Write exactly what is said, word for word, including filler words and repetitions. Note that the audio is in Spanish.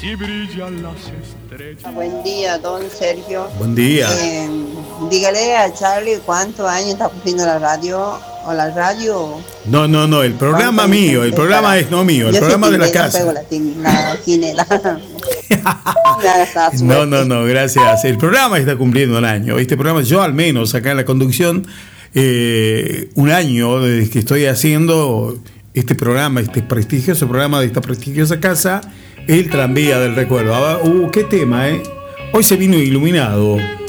si brillan las estrellas. Buen día, don Sergio. Buen día. Eh, dígale a Charlie cuántos años está cumpliendo la radio o la radio. No, no, no, el programa mío, el programa es no mío, el Yo programa de la timbre, casa. pego la, tin- la quinela. No, no, no, gracias. El programa está cumpliendo un año. Este programa, yo al menos acá en la conducción, eh, un año desde que estoy haciendo este programa, este prestigioso programa de esta prestigiosa casa, El Tranvía del Recuerdo. Ah, Uh, qué tema, ¿eh? Hoy se vino iluminado.